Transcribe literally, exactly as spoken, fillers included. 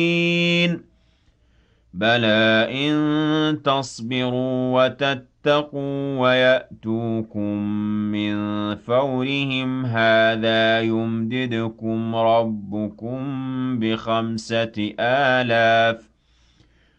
بَلَىٰ إِن تَصْبِرُوا وَتَتَّقُوا وَيَأْتُوكُم مِّن فَوْرِهِمْ هَٰذَا يُمْدِدْكُمْ رَبُّكُم بِخَمْسَةِ آلَافٍ